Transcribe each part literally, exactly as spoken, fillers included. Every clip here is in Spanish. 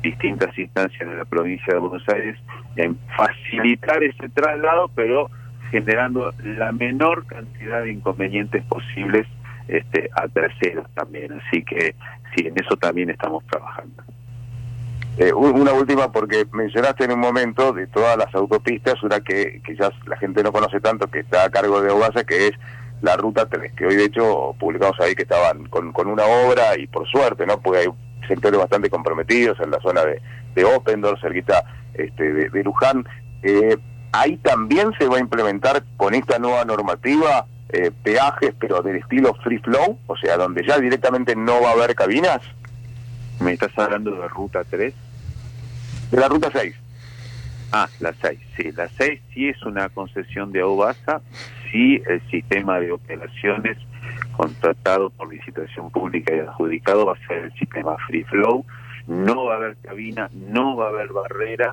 distintas instancias de la provincia de Buenos Aires en facilitar ese traslado, pero generando la menor cantidad de inconvenientes posibles este, a terceros también. Así que sí, en eso también estamos trabajando. Eh, una última, porque mencionaste en un momento de todas las autopistas, una que quizás la gente no conoce tanto, que está a cargo de Aubasa, que es la Ruta tres, que hoy de hecho publicamos ahí que estaban con, con una obra, y por suerte, ¿no? Porque hay sectores bastante comprometidos en la zona de, de Oppendorf, cerquita este, de, de Luján. Eh, ahí también se va a implementar con esta nueva normativa eh, peajes, pero del estilo free flow, o sea, donde ya directamente no va a haber cabinas. ¿Me estás hablando de Ruta tres? De la Ruta seis. Ah, la seis, sí. La seis sí es una concesión de Aubasa, sí el sistema de operaciones contratado por licitación pública y adjudicado va a ser el sistema Free Flow, no va a haber cabina, no va a haber barrera,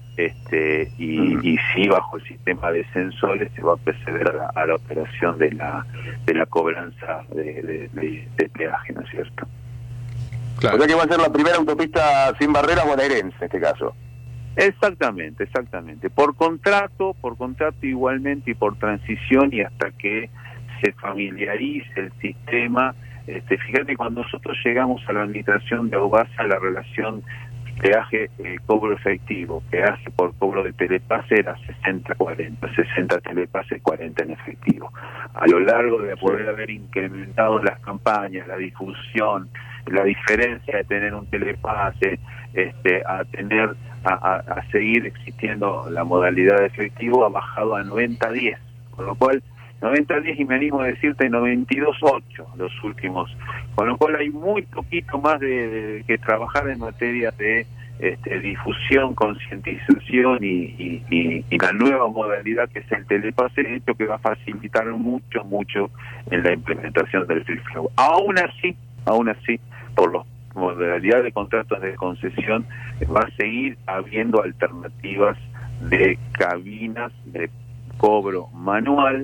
este y, y sí bajo el sistema de sensores se va a proceder a la, a la operación de la de la cobranza de, de, de, de peaje, ¿no es cierto? Claro. O sea que va a ser la primera autopista sin barreras bonaerense en este caso. Exactamente, exactamente. Por contrato, por contrato igualmente y por transición, y hasta que se familiarice el sistema. Este, fíjate, cuando nosotros llegamos a la administración de Aubasa, la relación peaje eh, cobro efectivo, peaje por cobro de telepase era sesenta cuarenta, sesenta telepase, cuarenta en efectivo. A lo largo de poder haber incrementado las campañas, la difusión, la diferencia de tener un telepase este, a tener a, a, a seguir existiendo la modalidad de efectivo, ha bajado a noventa diez, con lo cual noventa diez, y me animo a decirte noventa y dos ocho los últimos, con lo cual hay muy poquito más de, de que trabajar en materia de este, difusión, concientización y, y, y, y la nueva modalidad que es el telepase, hecho que va a facilitar mucho, mucho en la implementación del free flow. Aún así, aún así, por los modalidades de contratos de concesión va a seguir habiendo alternativas de cabinas de cobro manual,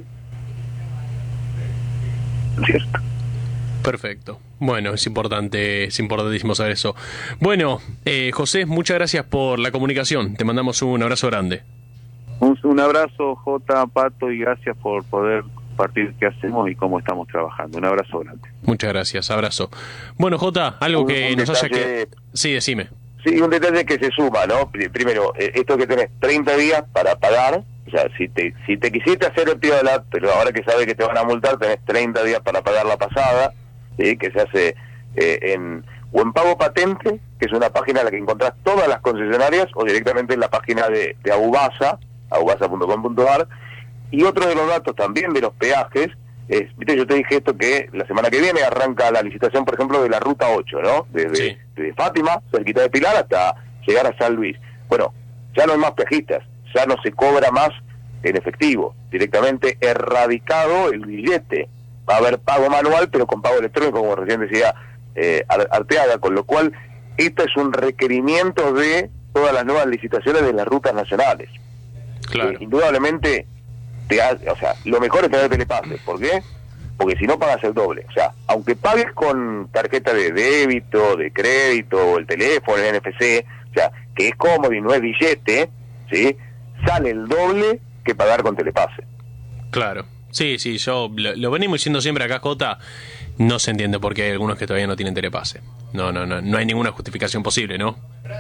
¿cierto? Perfecto. Bueno, es importante, es importantísimo saber eso. Bueno, eh, José, muchas gracias por la comunicación. Te mandamos un abrazo grande. Un, un abrazo, J, Pato, y gracias por poder compartir qué hacemos y cómo estamos trabajando. Un abrazo grande. Muchas gracias, abrazo. Bueno, J, algo un, que un nos detalle, haya que... Sí, decime. Sí, un detalle que se suma, ¿no? Primero, esto que tenés treinta días para pagar, o sea, si te si te quisiste hacer el piola, pero ahora que sabes que te van a multar, tenés treinta días para pagar la pasada, ¿sí? Que se hace eh, en o en Pago Patente, que es una página en la que encontrás todas las concesionarias, o directamente en la página de, de Aubasa, aubasa punto com punto ar. Y otro de los datos también de los peajes, es, viste, yo te dije esto, que la semana que viene arranca la licitación, por ejemplo, de la Ruta ocho, ¿no? Desde, sí. desde Fátima, cerquita de Pilar, hasta llegar a San Luis. Bueno, ya no hay más peajistas, ya no se cobra más en efectivo, directamente erradicado el billete. Va a haber pago manual, pero con pago electrónico, como recién decía eh, Arteaga, con lo cual esto es un requerimiento de todas las nuevas licitaciones de las rutas nacionales. Claro. Eh, indudablemente, te ha, o sea, lo mejor es tener telepase. ¿Por qué? Porque si no pagas el doble. O sea, aunque pagues con tarjeta de débito, de crédito, o el teléfono, el N F C, o sea, que es cómodo y no es billete, ¿sí? Sale el doble que pagar con telepase. Claro. Sí, sí, yo lo, lo venimos diciendo siempre acá, Jota. No se entiende por qué hay algunos que todavía no tienen telepase. No, no, no, no hay ninguna justificación posible, ¿no?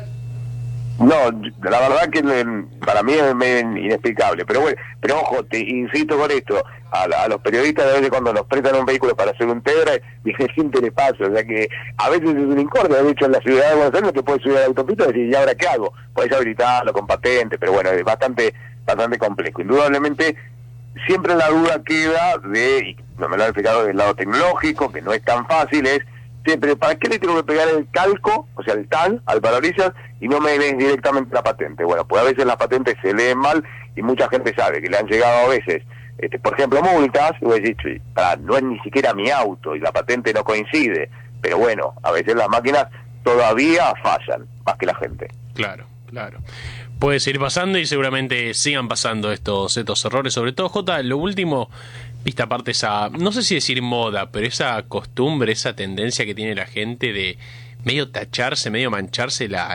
No, la verdad que para mí es medio inexplicable, pero bueno, pero ojo, te insisto con esto, a, la, a los periodistas de veces cuando nos prestan un vehículo para hacer un Tegra, viene sin telepase, o sea que a veces es un incórdio. De hecho en la ciudad de Buenos Aires no te puedes subir a la autopista y decir, ¿y ahora qué hago? Podés habilitarlo con patente, pero bueno, es bastante, bastante complejo. Indudablemente siempre la duda queda de, y no me lo han explicado del lado tecnológico, que no es tan fácil, es siempre, ¿para qué le tengo que pegar el calco, o sea, el T A N, al parabrisas, y no me leen directamente la patente? Bueno, pues a veces las patentes se leen mal y mucha gente sabe que le han llegado a veces, este, por ejemplo, multas, y vos decís, ah, no es ni siquiera mi auto y la patente no coincide, pero bueno, a veces las máquinas todavía fallan, más que la gente. Claro, claro. Puede seguir pasando y seguramente sigan pasando estos, estos errores, sobre todo, Jota, lo último... Viste, aparte esa, no sé si decir moda, pero esa costumbre, esa tendencia que tiene la gente de medio tacharse, medio mancharse la,